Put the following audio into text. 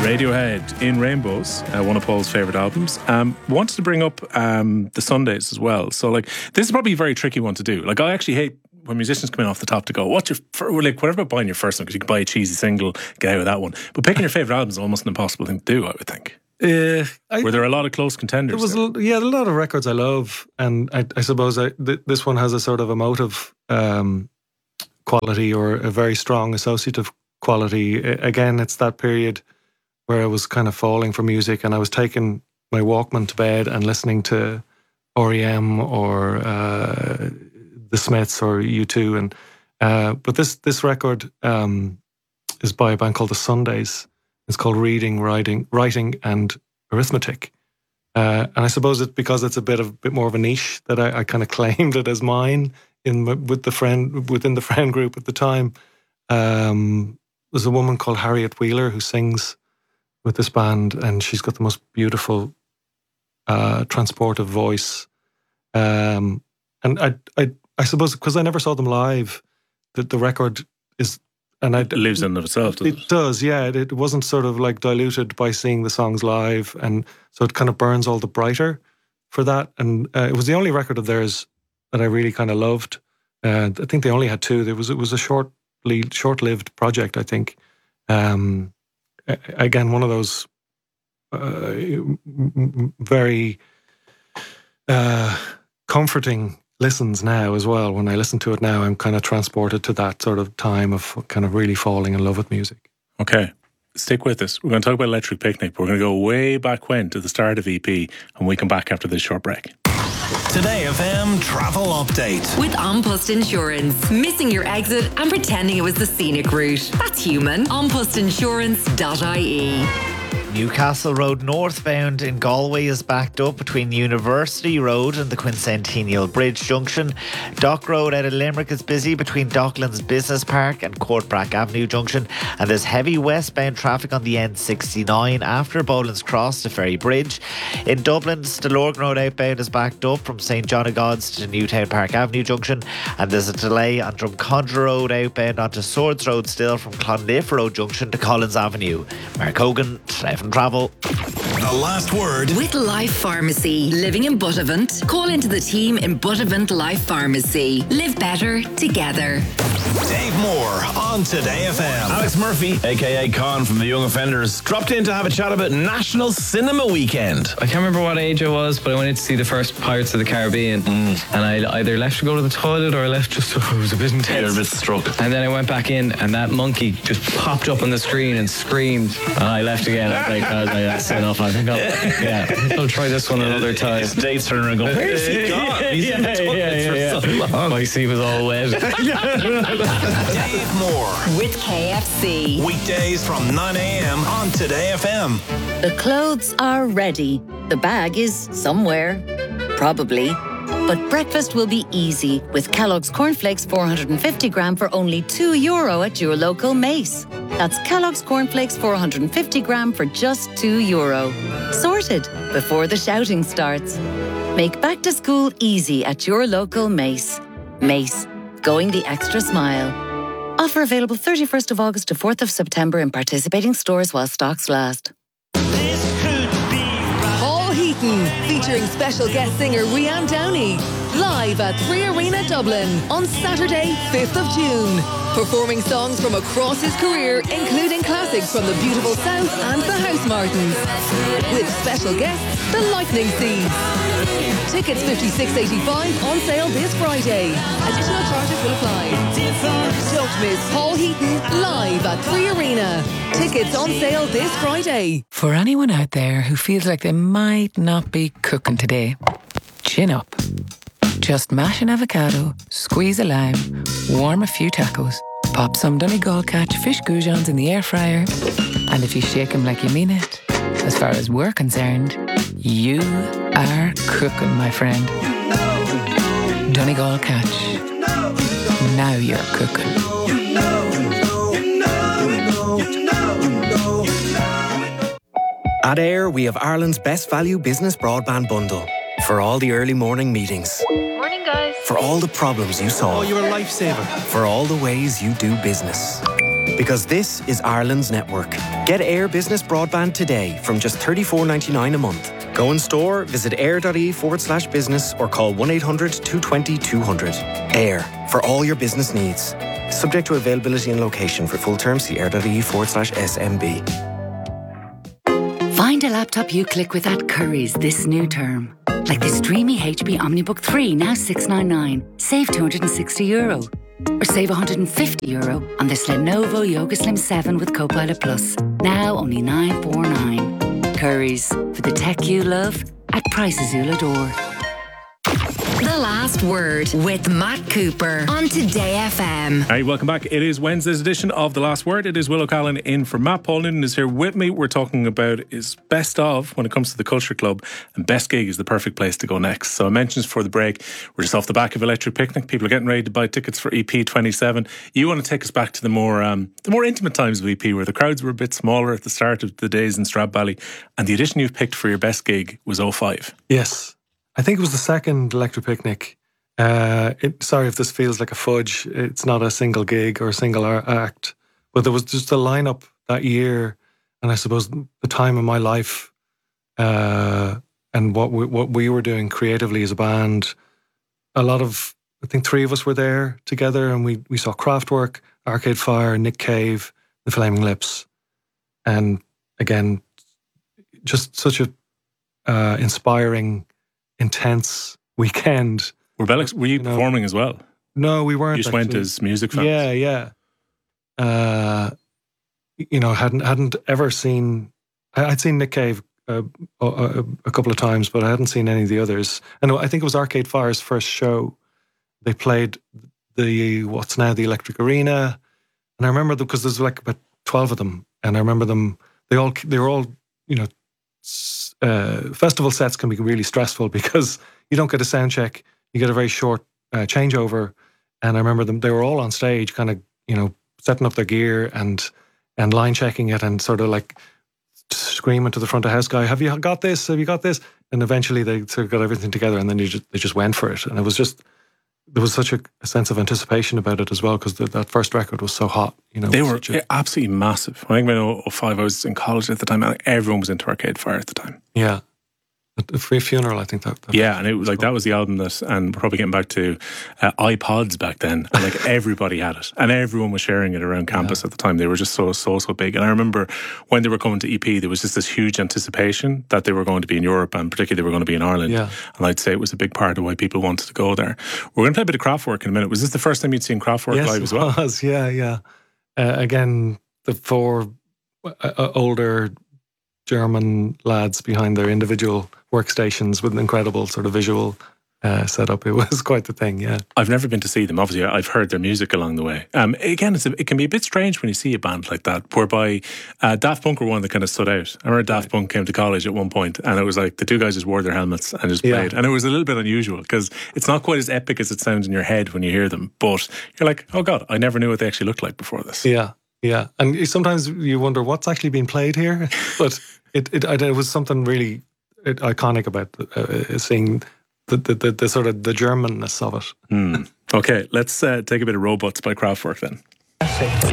Radiohead in Rainbows, one of Paul's favourite albums. Wanted to bring up the Sundays as well. So, like, this is probably a very tricky one to do. Like, I actually hate when musicians come in off the top to go, what's your, like, whatever about buying your first one, because you can buy a cheesy single, get out of that one. But picking your favourite album is almost an impossible thing to do, I would think. Were there a lot of close contenders? There was a lot of records I love, and I suppose this one has a sort of emotive quality, or a very strong associative quality. Again, it's that period where I was kind of falling for music, and I was taking my Walkman to bed and listening to R.E.M. or The Smiths or U2, and but this record is by a band called The Sundays. It's called Reading, Writing and Arithmetic. And I suppose it's because it's a bit more of a niche that I kind of claimed it as mine within the friend group at the time. There's a woman called Harriet Wheeler who sings with this band, and she's got the most beautiful transportive voice. And I suppose because I never saw them live, that the record is... And it lives in itself, doesn't it? It does, yeah. It wasn't sort of like diluted by seeing the songs live, and so it kind of burns all the brighter for that. And it was the only record of theirs that I really kind of loved. I think they only had two. It was a short-lived project, I think. Again, one of those very comforting listens now as well. When I listen to it now, I'm kind of transported to that sort of time of kind of really falling in love with music. Okay, stick with us. We're going to talk about Electric Picnic, but we're going to go way back when, to the start of EP, and we come back after this short break. Today FM Travel Update. With An Post Insurance. Missing your exit and pretending it was the scenic route. That's human. anpostinsurance.ie. Newcastle Road northbound in Galway is backed up between University Road and the Quincentennial Bridge Junction. Dock Road out of Limerick is busy between Docklands Business Park and Courtbrack Avenue Junction, and there's heavy westbound traffic on the N69 after Boland's Cross to Ferry Bridge. In Dublin, Stillorgan Road outbound is backed up from St John of God's to Newtown Park Avenue Junction, and there's a delay on Drumcondra Road outbound onto Swords Road still from Clonliffe Road Junction to Collins Avenue. Mark Hogan, Travel. The last word with Life Pharmacy. Living in Buttevant? Call into the team in Buttevant Life Pharmacy. Live better together. Dave Moore on Today FM. Alex Murphy, aka Con from the Young Offenders, dropped in to have a chat about National Cinema Weekend. I can't remember what age I was, but I went in to see the first Pirates of the Caribbean, and I either left to go to the toilet or I left just, it was a bit intense. You're a bit struck. And then I went back in, and that monkey just popped up on the screen and screamed, and I left again. I was like, that's enough. I think I'll try this one another time. His date's turning around going, where's he gone? He's in the toilet for so long. My seat was all wet. Dave Moore with KFC. Weekdays from 9 a.m. on Today FM. The clothes are ready. The bag is somewhere. Probably. But breakfast will be easy with Kellogg's Cornflakes 450 gram for only €2 at your local Mace. That's Kellogg's Cornflakes 450 gram for just €2. Sorted before the shouting starts. Make back to school easy at your local Mace. Mace, going the extra mile. Offer available 31st of August to 4th of September in participating stores while stocks last. Paul Heaton, featuring special guest singer Rianne Downey, live at 3 Arena Dublin on Saturday, 5th of June. Performing songs from across his career, including classics from the Beautiful South and the House Martins. With special guests, the Lightning Seeds. Tickets $56.85 on sale this Friday. Additional charges will apply. Don't miss Paul Heaton live at 3 Arena. Tickets on sale this Friday. For anyone out there who feels like they might not be cooking today, chin up. Just mash an avocado, squeeze a lime, warm a few tacos, pop some Donegal catch fish goujons in the air fryer, and if you shake them like you mean it, as far as we're concerned, you are cooking, my friend. Donegal catch. Now you're cooking. At Air, we have Ireland's best value business broadband bundle. For all the early morning meetings. Morning, guys. For all the problems you solve. Oh, you're a lifesaver. For all the ways you do business. Because this is Ireland's network. Get Air Business Broadband today from just $34.99 a month. Go in store, visit air.ie/business or call 1-800-220-200. Air, for all your business needs. Subject to availability and location. For full terms, see air.ie/SMB. Find a laptop you click with at Currys this new term. Like this dreamy HP OmniBook 3, now €699. Save €260. Or save €150 on this Lenovo Yoga Slim 7 with Copilot Plus. Now only $949. Currys, for the tech you love at prices you'll adore. The Last Word with Matt Cooper on Today FM. Hey, welcome back. It is Wednesday's edition of The Last Word. It is Will O'Callaghan in for Matt. Paul Noonan is here with me. We're talking about his best of when it comes to the Culture Club, and Best Gig is the perfect place to go next. So I mentioned before the break, we're just off the back of Electric Picnic. People are getting ready to buy tickets for EP 27. You want to take us back to the more intimate times of EP, where the crowds were a bit smaller at the start of the days in Stradbally, and the edition you've picked for your best gig was 05. Yes. I think it was the second Electric Picnic. Sorry if this feels like a fudge. It's not a single gig or a single act. But there was just a lineup that year, and I suppose the time of my life and what we were doing creatively as a band. I think 3 of us were there together, and we saw Kraftwerk, Arcade Fire, Nick Cave, The Flaming Lips. And again, just such a inspiring, intense weekend. Were you performing as well? No, we weren't. You just went as music fans? Yeah. Hadn't ever seen... I'd seen Nick Cave a couple of times, but I hadn't seen any of the others. And I think it was Arcade Fire's first show. They played what's now the Electric Arena. And I remember because there's like about 12 of them. And I remember them, they were all, festival sets can be really stressful because you don't get a sound check. You get a very short changeover. And I remember they were all on stage kind of, setting up their gear and line checking it and sort of like screaming to the front of house guy, have you got this? Have you got this? And eventually they sort of got everything together, and then they just went for it. And it was just, there was such a sense of anticipation about it as well, because that first record was so hot. They were absolutely massive. I think when 05, I was in college at the time, and everyone was into Arcade Fire at the time. Yeah. A Free Funeral, I think that yeah, and it was like that was the album that, and we're probably getting back to iPods back then, and like everybody had it, and everyone was sharing it around campus at the time. They were just so big. And I remember when they were coming to EP, there was just this huge anticipation that they were going to be in Europe, and particularly they were going to be in Ireland. Yeah. And I'd say it was a big part of why people wanted to go there. We're going to play a bit of Kraftwerk in a minute. Was this the first time you'd seen Kraftwerk live as well? Yes, it was. Yeah. Again, the 4 older German lads behind their individual workstations with an incredible sort of visual setup. It was quite the thing, yeah. I've never been to see them. Obviously, I've heard their music along the way. Again, it can be a bit strange when you see a band like that, whereby Daft Punk were one that kind of stood out. I remember Daft Punk came to college at one point, and it was like the 2 guys just wore their helmets and just played. And it was a little bit unusual, because it's not quite as epic as it sounds in your head when you hear them, but you're like, oh God, I never knew what they actually looked like before this. Yeah. And sometimes you wonder what's actually being played here, but it was something really iconic about seeing the sort of the Germanness of it. Okay, let's take a bit of Robots by Kraftwerk then.